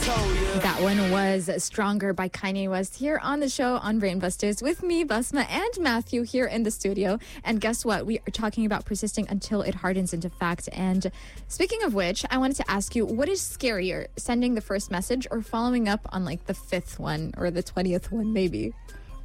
That one was Stronger by Kanye West here on the show on Brainbusters with me, Basma, and Matthew here in the studio. And guess what? We are talking about persisting until it hardens into fact. And speaking of which, I wanted to ask you, what is scarier, sending the first message or following up on like the 5th one or the 20th one maybe?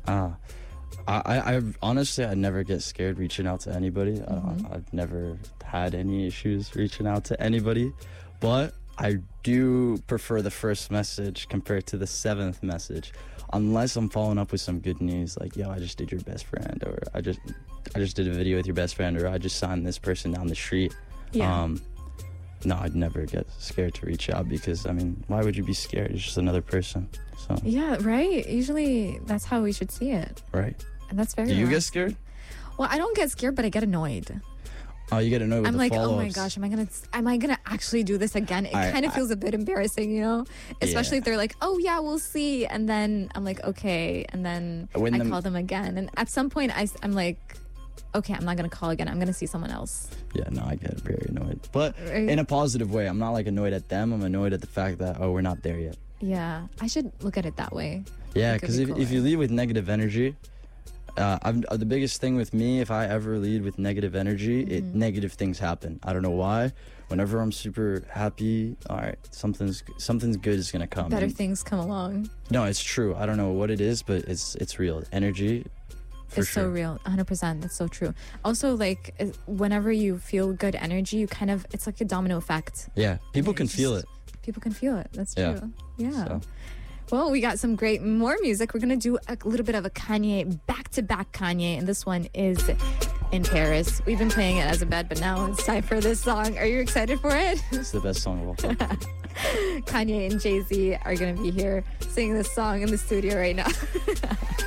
I honestly, I never get scared reaching out to anybody. I've never had any issues reaching out to anybody, but I do prefer the first message compared to the 7th message, unless I'm following up with some good news, like, yo, I just did your best friend, or I just did a video with your best friend, or I just signed this person down the street. Yeah. No, I'd never get scared to reach out because, I mean, why would you be scared? It's just another person. So Yeah, right? Usually that's how we should see it. Right. And that's very Do you wrong. get scared? Well, I don't get scared, but I get annoyed. Oh, you get annoyed with I'm the like, follow-ups. oh my gosh, am I gonna actually do this again? It kind of feels a bit embarrassing, you know? Especially if they're like, oh yeah, we'll see. And then I'm like, okay. And then I call them again. And at some point I'm like, okay, I'm not gonna call again. I'm gonna see someone else. Yeah, no, I get very annoyed. But in a positive way. I'm not like annoyed at them. I'm annoyed at the fact that, oh, we're not there yet. Yeah, I should look at it that way. Yeah, because if you lead with negative energy, the biggest thing with me, if I ever lead with negative energy, negative things happen. I don't know why. Whenever I'm super happy, all right, something's good is gonna come. Better things come along. No, it's true. I don't know what it is, but it's real. Energy. It's so real, 100%. That's so true. Also, like, whenever you feel good energy, it's like a domino effect. Yeah, people can feel it. People can feel it. That's true. Yeah. So. Well, we got some more music. We're going to do a little bit of a Kanye, back-to-back Kanye, and this one is In Paris. We've been playing it as a bed, but now it's time for this song. Are you excited for it? It's the best song of all time. Kanye and Jay-Z are going to be here singing this song in the studio right now.